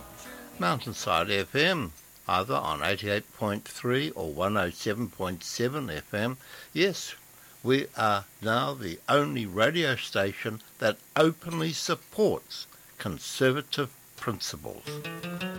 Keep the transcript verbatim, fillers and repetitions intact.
Mountainside F M, either on eighty-eight point three or one oh seven point seven F M. Yes, we are now the only radio station that openly supports conservative principles.